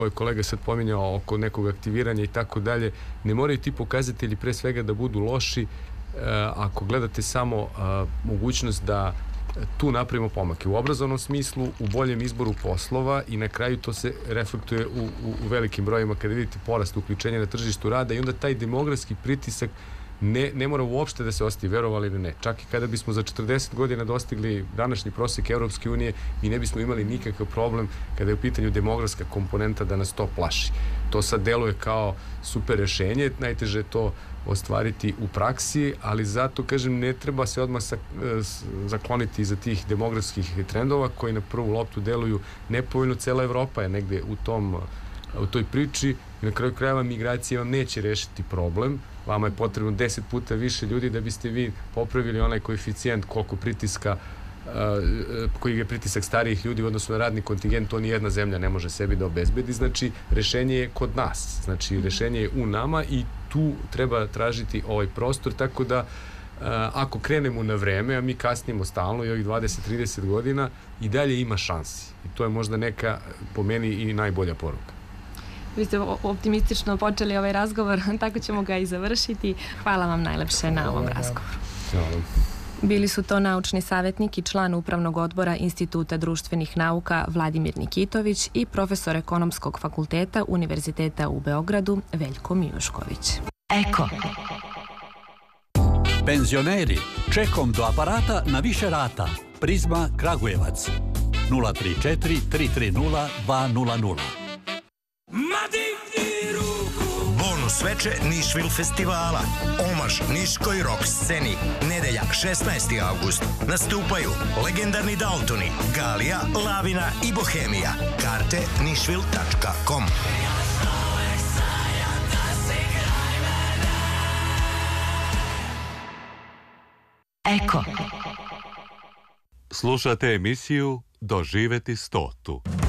Kolega sad pominjao oko nekog aktiviranja i tako dalje, ne moraju ti pokazatelji pre svega da budu loši ako gledate samo mogućnost da tu napravimo pomake u obrazovnom smislu, u boljem izboru poslova i na kraju to se reflektuje u velikim brojima kada vidite porast uključenja na tržištu rada i onda taj demografski pritisak ne mora uopšte da se ostavi, verovali ili ne. Čak i kada bismo za 40 godina dostigli današnji prosek Evropske unije, mi ne bismo imali nikakav problem kada je u pitanju demografska komponenta da nas to plaši. To sad deluje kao super rešenje, najteže je to ostvariti u praksi, ali zato, kažem, ne treba se odmah zakloniti iza tih demografskih trendova koji na prvu loptu deluju nepovoljno. Cela Evropa je negde u toj priči i na kraju krajeva migracija vam neće rešiti problem. Vama je potrebno 10 puta više ljudi da biste vi popravili onaj koeficijent koliko pritiska, koji je pritisak starijih ljudi u odnosu na radni kontingent, to nijedna zemlja ne može sebi da obezbedi. Znači, rešenje je kod nas. Znači, rešenje je u nama i tu treba tražiti ovaj prostor, tako da ako krenemo na vreme, a mi kasnimo stalno i ovih 20-30 godina, i dalje ima šansi. I to je možda neka, po meni, i najbolja poruka. Vi ste optimistično počeli ovaj razgovor, tako ćemo ga i završiti. Hvala vam najlepše na ovom razgovoru. Bili su to naučni savjetnik i član Upravnog odbora Instituta društvenih nauka Vladimir Nikitović i profesor Ekonomskog fakulteta Univerziteta u Beogradu Veljko Mijušković. Eko. Penzioneri, čekom do aparata na više rata. Prizma Kragujevac 034 330 200. Bonus veče Nišvil festivala. Omaž Niškoj rock sceni. Nedelja 16. avgust. Nastupaju legendarni Daltoni, Galija, Lavina i Bohemija. Karte nišvil.com. Eko. Slušate emisiju Doživeti 100.